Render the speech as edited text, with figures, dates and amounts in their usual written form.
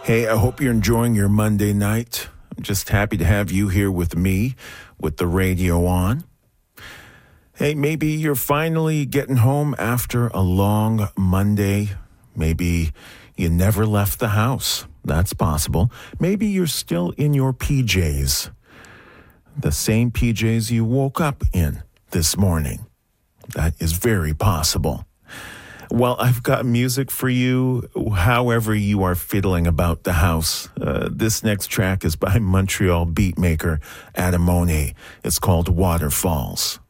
Hey, I hope you're enjoying your Monday night. I'm just happy to have you here with me, with the radio on. Hey, maybe you're finally getting home after a long Monday. Maybe you never left the house. That's possible. Maybe you're still in your PJs. The same PJs you woke up in this morning. That is very possible. Well, I've got music for you, however you are fiddling about the house. This next track is by Montreal beatmaker Adamone. It's called Waterfalls.